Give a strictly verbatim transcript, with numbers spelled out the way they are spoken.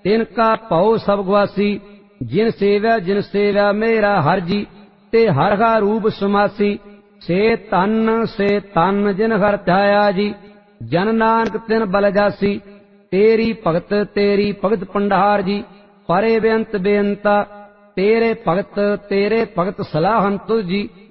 तिनका भौ सब गुआसी। जिन सेव्या जिन सेव्या मेरा हर जी, ते हर का रूप समासी। से तन से तन जिन हर ध्याया जी, जन नानक तिन बल जासी। तेरी भगत तेरी भगत पंडार जी, परे बेअंत बेअंता। तेरे भगत तेरे भगत सलाहन तुझ जी।